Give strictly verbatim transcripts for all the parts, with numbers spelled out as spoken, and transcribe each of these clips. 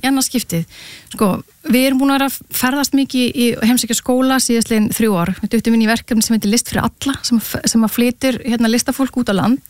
annars skiptið. Sko, við erum búin að vera að ferðast mikið í heimsækja skóla síðastliðin þrjú ár. Við duttum inn í verkefni sem heitir List fyrir alla, sem, sem að flytur hérna, listafólk út á land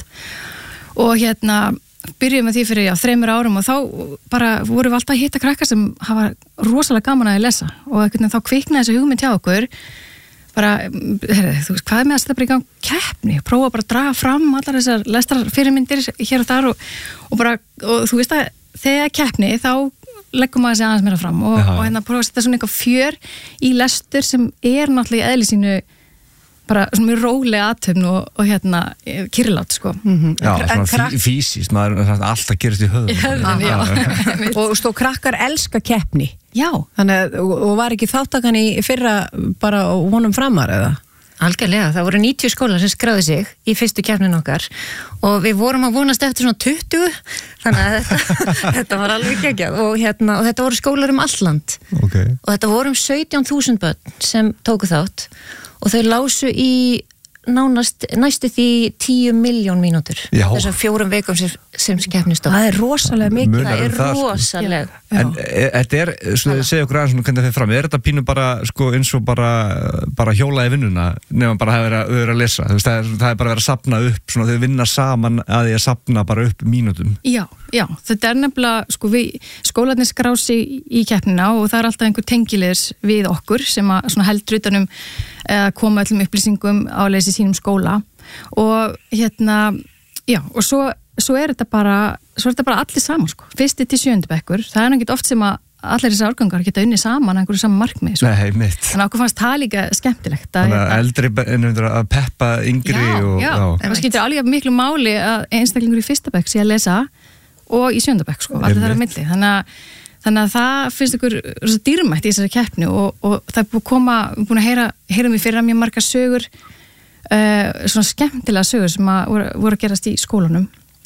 og hérna byrjuðum við því fyrir já, þreymur árum og þá bara vorum við alltaf að hitta krakkar sem hafa rosalega gaman að lesa og einhvern veginn þá kviknaði þessu hugmynd hjá okkur bara, herri, þú veist, hvað er með að setja bara í gang keppni, prófa bara að draga fram allar þessar lestrarfyrirmyndir hér og þar og, og bara, og þú veist að þegar keppni þá leggum maður sig aðeins meira fram og, og hérna prófa að setja svona eitthvað fjör í lestur sem er náttúrulega í eðli sínu bara svona mjög rólega athöfn og, og hérna kyrrlát sko. Mm-hmm. Já, svona krak... fysiskt, maður er alltaf gerist í höfðum. Í höfðum, já. Og stó krakkar elska keppni. Já. Þannig, og, og var ekki þáttakan í fyrra bara vonum framar eða? Algjörlega, það voru níutíu skólar sem skráðu sig í fyrstu keppnin okkar og við vorum að vonast eftir svona tuttugu þannig að þetta, þetta var alveg geggjað og, hérna, og þetta voru skólar um allt land okay. og þetta voru um sautján þúsund börn sem tóku þátt og þau lásu í nánast næstu því tíu miljón mínútur þessum fjórum vikum sem, sem keppnist á. Það er rosalega mikið. Það er rosalega. En þetta er, svona, segja okkur aðeins hvernig það fyrir fram, er þetta pínu bara, sko, eins og bara, bara hjóla í vinnuna nefnum bara að vera að lesa, það er, það er bara að vera að safna upp, svona þau vinna saman að því að safna bara upp mínútum. Já, já, þetta er nefnilega, sko, við skólarnir skrá sig í keppnina og það er alltaf einhver tengilegis við okkur sem að svona heldur utanum að koma öllum upplýsingum áleiðis í sínum skóla og hérna, já, og svo, svo er þetta bara, svo er þetta bara allir saman, sko, fyrsti til sjöundi bekkur, það er náttúrulega oft sem að allir þessar árgangar geta unnið saman einhverju saman markmið, sko. Nei, mitt. Þannig að okkur fannst það líka skemmtilegt. Þannig að eldri ennum að peppa yngri já, og... Já, já, en það skiptir alveg miklu máli að einstaklingur í fyrsta bekk sé að lesa og í sjöunda bekk, sko, allir þar á milli, þannig að Þannig að það finnst ykkur rosa dýrmætt í þessari keppni og, og það er búin að koma, búin að heyra, heyra mig fyrir að mjög margar sögur, uh, svona skemmtilega sögur sem að voru, voru að gerast í skólanum.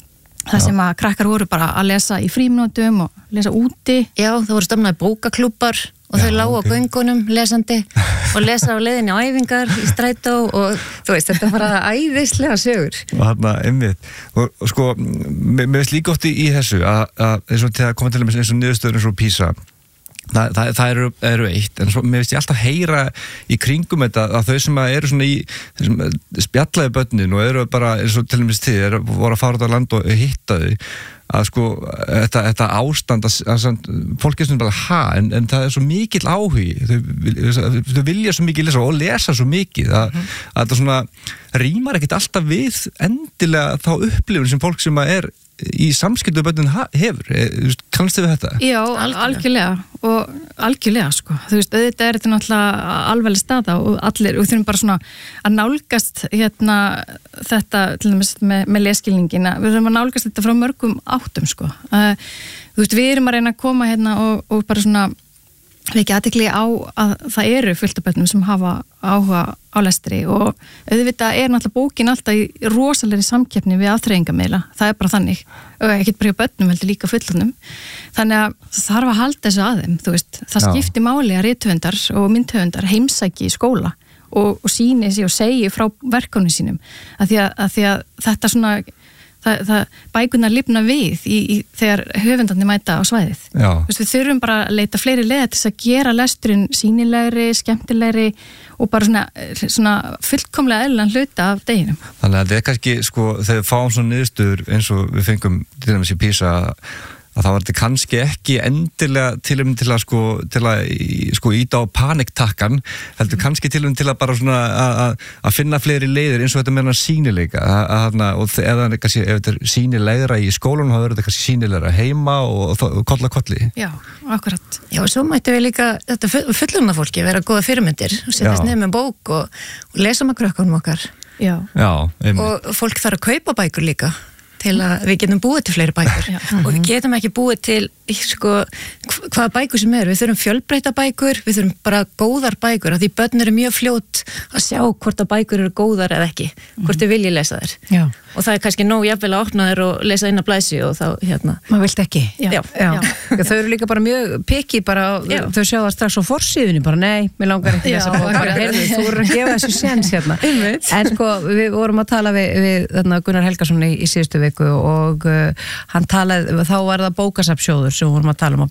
Það sem að krakkar voru bara að lesa í frímínútum og lesa úti. Já, það voru stofnaði bókaklúbbar og þau lágu á göngunum lesandi og lesa á leiðinni á æfingar í strætó og þú veist, þetta var æðislega sögur. Og þarna, einmitt. Og, og sko, mér finnst líka oft í, í þessu að, að eins og til að koma til dæmis eins og niðurstöður eins og PISA, það, það, það eru, eru eitt, en svo, mér finnst ég alltaf heyra í kringum þetta að þau sem eru svona í spjallaði börnin og eru bara eins og til dæmis til, eru voru að fara út á land og hitta þau, að sko, þetta, þetta ástand að, að, að fólk er svona bara ha, en, en það er svo mikill áhugi þau, þau vilja svo mikið lesa og lesa svo mikið að, mm. að þetta svona rýmar ekkert alltaf við endilega þá upplifun sem fólk sem að er í samskiptu börnin hefur, kannast þið við þetta? Já, algjörlega og algjörlega, sko, þú veist, auðvitað er þetta náttúrulega alveg staða og allir, og þurfum bara svona að nálgast hérna þetta til dæmis með, með leskilningina, við þurfum að nálgast þetta frá mörgum áttum, sko uh, þú veist, við erum að reyna að koma hérna og, og bara svona vekja athygli á að það eru fullt af börnum sem hafa áhuga á lestri og auðvitað er náttúrulega bókin alltaf í rosalegri samkeppni við afþreyingarmiðla, það er bara þannig og ekki bara hjá börnum heldur líka fullorðnum þannig að það þarf að halda þessu að þeim, þú veist, það skiptir máli að rithöfundar og myndhöfundar heimsæki í skóla og, og síni sig og segi frá verkefnum sínum að því að, að, því að þetta svona Það, það bækunar lifna við í, í, þegar höfundarnir mæta á svæðið. Vist, við þurfum bara að leita fleiri leiða til að gera lesturinn sýnilegri, skemmtilegri og bara svona, svona fullkomlega eðlilegan hluta af deginum. Þannig að þetta er kannski, sko, þegar við fáum svona niðurstöður eins og við fengum til dæmis í PISA að það var þetta kannski ekki endilega tilum til að sko, til að sko íta á paniktakkan, heldur kannski tilum til að bara svona að, að finna fleiri leiðir eins og þetta með hann sýnileika að, að, og ef þetta er sýnilegra í skólanum, þá verður þetta kannski sýnilegra heima og, og, og kolla kolli. Já, akkurat. Já, og svo mættu við líka þetta fullorðna fólki vera góða fyrirmyndir og setjast niður með bók og, og lesa með krökkunum okkar. Já. Já, og fólk þarf að kaupa bækur líka til að við getum búið til fleiri bækur Já. og við getum ekki búið til sko, hvaða bækur sem eru, við þurfum fjölbreyta bækur, við þurfum bara góðar bækur, af því börn eru mjög fljót að sjá hvort að bækur eru góðar eða ekki, hvort þau vilja lesa þær Já. og það er kannski nóg jafnvel að opna þær og lesa inn að blæsi og þá hérna maður vilt ekki Já. Já. Já. Þau eru líka bara mjög pikki bara, þau sjá það strax á forsíðunni bara nei, mér langar ekki þess að bara heyrðu, þú voru að gefa þessu séns hérna en sko, við vorum að tala við, við þarna, Gunnar Helgason í, í síðustu viku og uh, hann talaði, þá var það bókasafnsjóður sem við vorum að tala um að barnabókahöfundar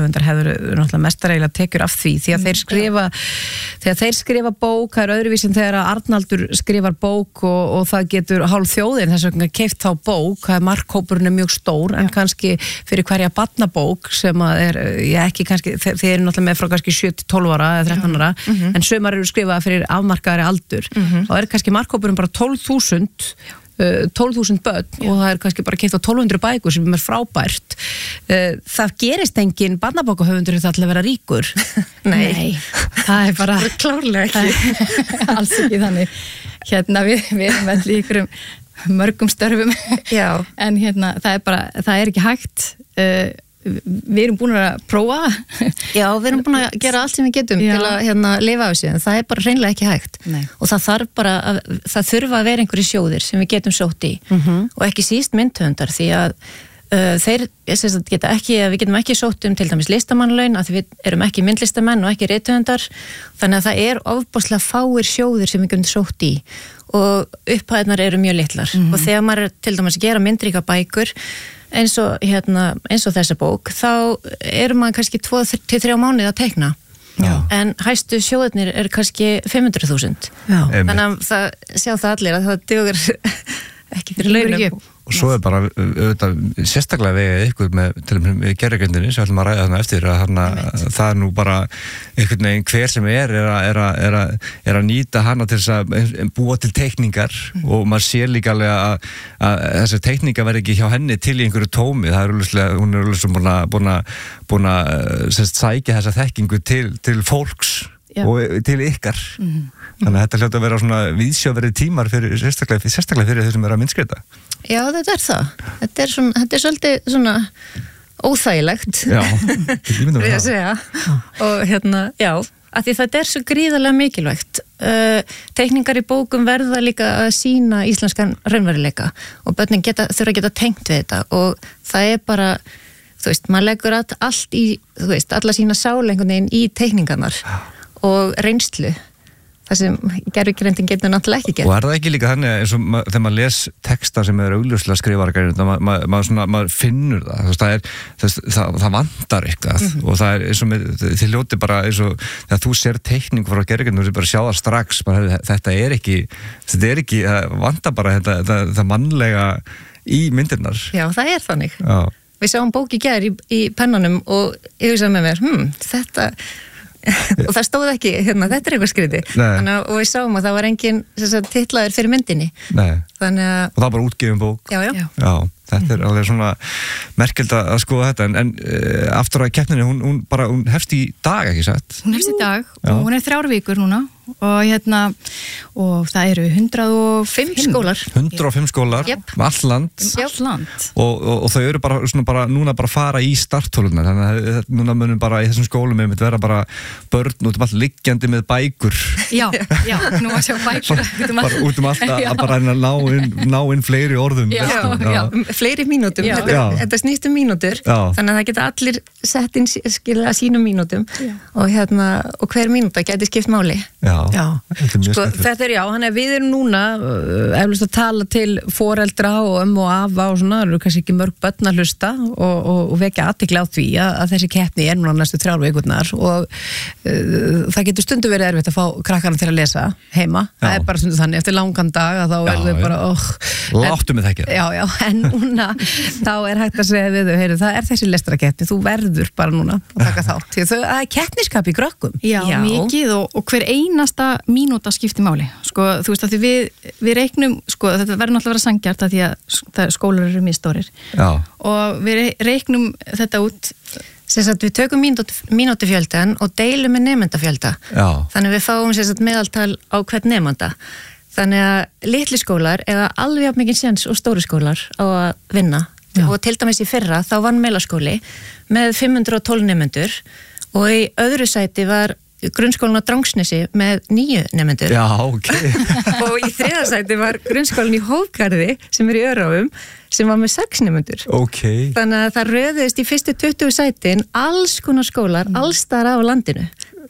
bókahöfundar hefur náttúrulega mestareigilega tekjur af því því að þeir skrifa þegar þeir skrifa bók, það er öðruvísin þegar að Arnaldur skrifar bók og, og það getur hálf þjóðin þess vegna keypt þá bók, það er markhópurinn er mjög stór en kannski fyrir hverja barnabók sem að er, ég ekki kannski þeir, þeir eru náttúrulega með frá kannski sjö til tólf ára eða þrettán ára, mm-hmm. en sumar eru skrifað fyrir afmarkaðari aldur, mm-hmm. þá er kannski markhópurinn bara tólf þúsund tólf þúsund börn Já. Og það er kannski bara keypt á tólf hundruð bækur sem er frábært það gerist engin barnabókahöfundur þetta ætla að vera ríkur Nei, Nei. það er bara klárlega ekki alls ekki þannig hérna við, við erum allir í ykkurum mörgum störfum Já. En hérna það er bara, það er ekki hægt uh, við erum búin að prófa Já, við erum búin að gera allt sem við getum Já. Til að hérna, lifa á þessu, en það er bara hreinlega ekki hægt Nei. Og það þarf bara að, það þurfa að vera einhverju sjóðir sem við getum sótt í mm-hmm. og ekki síst myndhöfundar því að uh, þeir sagt, geta ekki, við getum ekki sótt um til dæmis listamannlaun að við erum ekki myndlistamenn og ekki rithöfundar þannig að það er ofboðslega fáir sjóðir sem við getum sótt í og upphæðnar eru mjög litlar mm-hmm. og þegar maður er til dæmis að gera myndríka bækur eins og, hérna, eins og þessa bók þá eru maður kannski tvo til þrjá mánuði að teikna Já. En hæstu sjóðirnir er kannski fimm hundruð þúsund þannig að það, sjá það allir að það dugur ekki fyrir launum og svo er bara auðvitað, sérstaklega við ykkur með, til og með gerðargrindinni sem við ætlum að ræða þarna eftir að hana, það er nú bara einhvern veginn hver sem er er að, er að, er að, er að nýta hana til þess að búa til teikningar mm. og maður sér líka alveg að, að þessar teikningar verði ekki hjá henni til í einhverju tómi, það er úrlega, hún er úrlega búin að, búin að, búin að sérst, sækja þessa þekkingu til, til fólks Já. Og til ykkar mm. þannig að þetta hljóta að vera svona viðsjáverið tímar fyrir, sérstaklega, sérstaklega fyrir þau sem er að myndskreita Já, þetta er það þetta er, svona, þetta er svolítið svona óþægilegt Já, þetta er að segja og hérna, já, af því þetta er svo gríðarlega mikilvægt uh, teikningar í bókum verða líka að sýna íslenskan raunveruleika og börnin geta, þurfa að geta tengt við þetta og það er bara þú veist, maður leggur allt í þú veist, alla sína sál einhvern veginn í teikningarnar og reynslu það sem gervigrindin getur náttúrulega ekki gert og er það ekki líka þannig eins og ma þegar maður les texta sem er augljóslega skrifara ma ma ma ma maður finnur það það, er, það, það, það vantar eitthvað mm -hmm. og það er eins og með, þið ljóti bara eins og þegar þú sér teikning frá gervigrindin þú sér bara sjá það strax bara, þetta er ekki þetta er ekki, það vantar bara þetta, það, það mannlega í myndirnar Já, það er þannig Já. Við sáum bók í gær í, í pennanum og ég hugsaði með mér, hm, þetta og það stóð ekki, hérna, þetta er eitthvað skriði Þannig, og við sáum að það var engin titlaður fyrir myndinni Þannig að og það var bara útgefin bók já, já. Já, þetta er alveg svona merkild að skoða þetta en, en uh, aftur að keppninni, hún, hún bara hún hefst í dag, ekki satt? Hún hefst í dag já. Og hún er þrjár vikur núna og hérna og það eru hundrað og fimm skólar hundrað og fimm skólar, yep. all land, all land. Og, og, og þau eru bara, svona, bara núna bara fara í starthóluna þannig að núna munum bara í þessum skólum við vera bara börn út um allt liggjandi með bækur já, já, nú að sjá bækur bara út um allt að bara ná inn, ná inn fleiri orðum já, já, já. fleiri mínútum þetta, þetta snýst um mínútur já. Þannig að það geta allir sett inn skilja sínum mínútum og, hérna, og hver mínúta geti skipt máli já Já, já. Þetta, er sko, þetta er já, hann er við erum núna uh, eflust að tala til foreldra og ömmu og afa og svona, það eru kannski ekki mörg börn að hlusta og, og, og vekja athygli á því að, að þessi keppni er núna næstu þrjár vikurnar og uh, það getur stundu verið erfitt að fá krakkarna til að lesa heima, já. Það er bara stundu þannig eftir langan dag að þá er þau bara oh, láttu mig það ekki já, já, en núna þá er hægt að segja við þau, heyru, það er þessi lestrakeppni, þú verður bara núna að taka þátt, því það er keppniskap í krökkum já, já. Mikið og, og hver eina næsta mínúta skipti máli sko, þú veist að því við, við reiknum sko, þetta verður náttúrulega að vera sanngjarnt að því að skólar eru mjög stórir Já. Og við reiknum þetta út sem sagt við tökum mínútufjöldan og deilum með nemendafjölda þannig við fáum sem sagt meðaltal á hvern nemanda þannig að litli skólar eða alveg mikið séns og stóri skólar á að vinna Já. Og til dæmis í fyrra þá vann Melaskóli með fimm hundruð og tólf nemendur og í öðru sæti var grunnskólinn á Drangsnesi með níu nemendur Já, ok og í þriðja sæti var grunnskólinn í Hófgarði sem er í Öræfum sem var með sex nemendur okay. Þannig að það röðist í fyrstu tuttugu sætin alls konar skólar, mm. alls staðar á landinu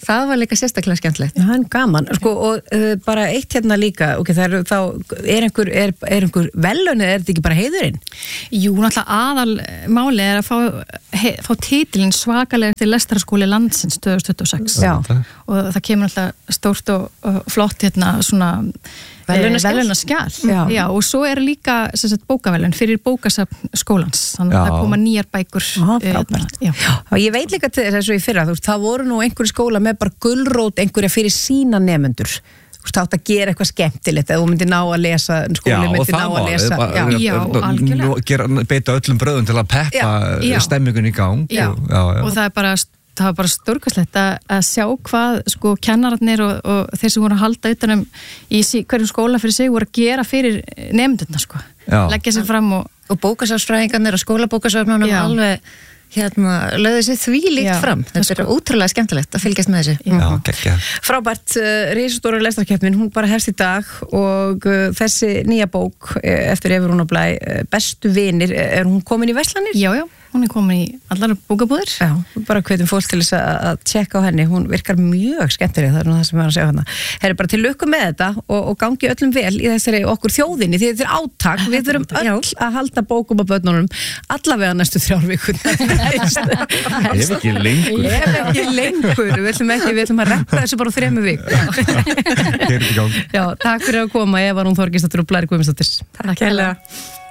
það var líka sérstaklega skemmtilegt. Já, það er gaman, sko, og uh, bara eitt hérna líka, ok, það er þá, er einhver, er, er einhver velun eða er þetta ekki bara heiðurinn? Jú, náttúrulega aðal máli er að fá, he, fá titilinn svakalega til lestaraskóli landsins tvö þúsund tuttugu og sex. Já. Og það kemur náttúrulega stórt og, og flott hérna svona velunarskjal. Já. Já, og svo er líka sem sagt bókavelun fyrir bókasafn skólans, þannig að það koma nýjar bækur. Já, frábært. Já. Já, ég veit líka til þess að ég fyrra, þú veist, það voru nú einhverju skóla með bara gulrót einhverja fyrir sína nemendur. Þú veist, átt að gera eitthvað skemmtilegt eða þú myndir ná að lesa, skóli myndir ná að lesa. Já, já, algjörlega. Beita öllum bröðum til að peppa stemmingun í gang. Já, já, já. Og það er bara það var bara stórkastlegt að, að sjá hvað sko kennararnir og, og þeir sem voru að halda utanum í sí, hverjum skóla fyrir sig voru að gera fyrir nefndurna sko. Leggja sér fram og, og bókasafnsfræðingarnir og skólabókasafnunum alveg hérna lögðu sér því líkt Já, fram. Þetta sko. er ótrúlega skemmtilegt að fylgjast með þessu. Já, geggja. Frábært, uh, risastóra lestarkeppnin, hún bara hefst í dag og uh, þessi nýja bók eftir Evu Rúnar Blæ, uh, Bestu vinir, er hún komin í verslanir? Já, já. Hún er komin í allar bókabúðir. Já, bara hvetjum fólk til þess að tjekka á henni. Hún virkar mjög skemmtileg, það er nú það sem við erum að segja hana. Herri, bara til lukku með þetta og, og gangi öllum vel í þessari okkur þjóðinni, því þetta er átak. Við þurfum öll að halda bókum á börnunum allavega næstu þrjár vikur. Ef ekki lengur. Ef ekki lengur. Við ætlum ekki, við ætlum að reppa þessu bara þremur vikur. Já, takk fyrir að koma. Eva Rún Þorgeirsdóttir og Blæri Guðmundsdóttir. Takk hérlega.